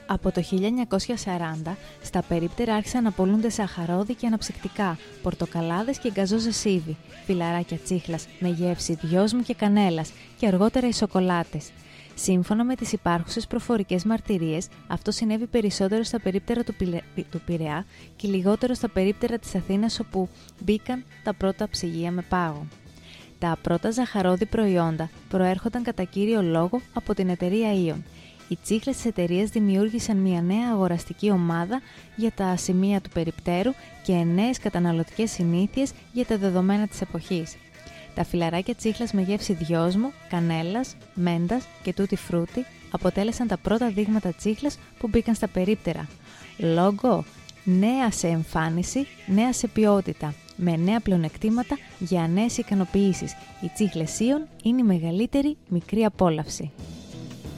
Από το 1940, στα περίπτερα άρχισαν να πωλούνται σαχαρόδι και αναψυκτικά, πορτοκαλάδες και γκαζόζες σίβι, φιλαράκια τσίχλας με γεύση δυόσμου και κανέλας και αργότερα οι σοκολάτες. Σύμφωνα με τις υπάρχουσες προφορικές μαρτυρίες, αυτό συνέβη περισσότερο στα περίπτερα του Πειραιά και λιγότερο στα περίπτερα της Αθήνας, όπου μπήκαν τα πρώτα ψυγεία με πάγο. Τα πρώτα ζαχαρόδι προϊόντα προέρχονταν κατά κύριο λόγο από την εταιρεία Ιον. Οι τσίχλες της εταιρείας δημιούργησαν μια νέα αγοραστική ομάδα για τα σημεία του περιπτέρου και νέες καταναλωτικές συνήθειες για τα δεδομένα της εποχής. Τα φιλαράκια τσίχλας με γεύση δυόσμου, κανέλας, μέντας και τούτι φρούτι αποτέλεσαν τα πρώτα δείγματα τσίχλας που μπήκαν στα περίπτερα. Λόγο νέα σε εμφάνιση, νέα σε ποιότητα, με νέα πλεονεκτήματα για νέες ικανοποιήσεις. Οι τσίχλες Ιον είναι η μεγαλύτερη μικρή απόλαυση.